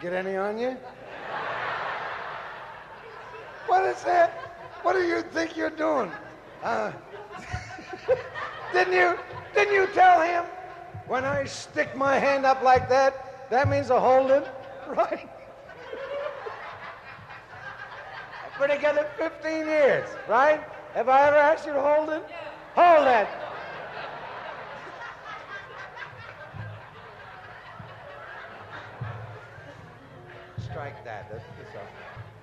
Get any on you? What is that? What do you think you're doing? Didn't you tell him? When I stick my hand up like that, that means a holding, right? I've been together 15 years, right? Have I ever asked you to hold it? Hold that. Strike that. That's all.